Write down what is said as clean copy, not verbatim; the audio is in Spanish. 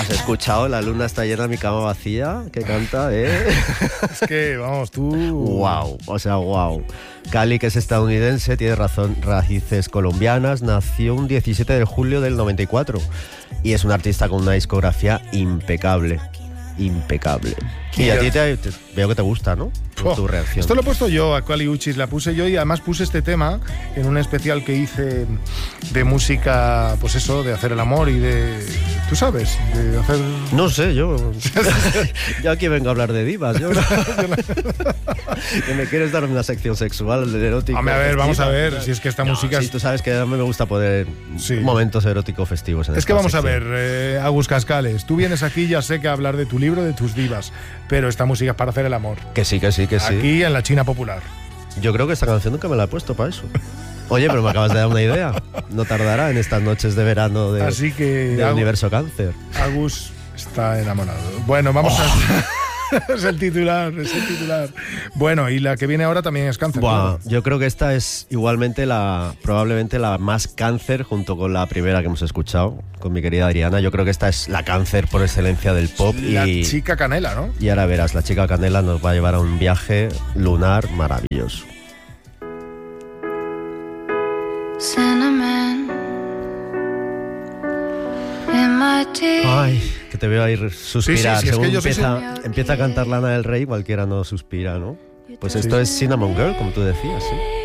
¿Has escuchado? La luna está llena, mi cama vacía, que canta, ¿eh? Es que, vamos, tú... Wow, o sea, wow. Cali, que es estadounidense, tiene raíces colombianas, nació un 17 de julio del 94 y es un artista con una discografía impecable. Impecable. Y a ti veo que te gusta, ¿no? Por tu reacción. Esto lo he puesto yo, a Kali Uchis, la puse yo y además puse este tema en un especial que hice de música, pues eso, de hacer el amor y de... ¿Tú sabes? De hacer... No sé, yo aquí vengo a hablar de divas. Que me quieres dar una sección sexual, erótica. A ver, vamos a ver, si es que esta música... Sí, tú sabes que a mí me gusta poner momentos eróticos festivos en Es que vamos sección. A ver, Agus Cascales, tú vienes aquí, ya sé que a hablar de tu libro, de tus divas, pero esta música es para hacer el amor. Que sí. Aquí en la China popular. Yo creo que esta canción nunca me la he puesto para eso. Oye, pero me acabas de dar una idea. No tardará en estas noches de verano Así que del universo cáncer. Agus está enamorado. Bueno, vamos a... Es el titular. Bueno, y la que viene ahora también es cáncer. Claro. Yo creo que esta es igualmente probablemente la más cáncer junto con la primera que hemos escuchado, con mi querida Adriana. Yo creo que esta es la cáncer por excelencia del pop. La chica Canela, ¿no? Y ahora verás, la chica Canela nos va a llevar a un viaje lunar maravilloso. Ay, que te veo ahí suspirar. Sí, según es que empieza a cantar Lana del Rey, cualquiera no suspira, ¿no? Pues esto es Cinnamon Girl, como tú decías, ¿sí?